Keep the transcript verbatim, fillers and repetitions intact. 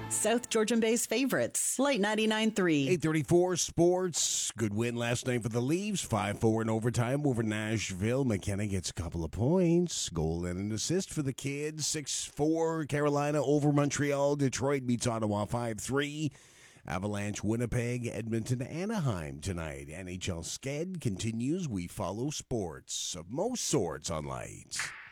South Georgian Bay's favorites. Light ninety-nine point three. eight thirty-four Sports. Good win last night for the Leafs. five four in overtime over Nashville. McKenna gets a couple of points. Goal and an assist for the kids. six four Carolina over Montreal. Detroit beats Ottawa five three. Avalanche, Winnipeg, Edmonton, Anaheim tonight. N H L Sked continues. We follow sports of most sorts on Lights.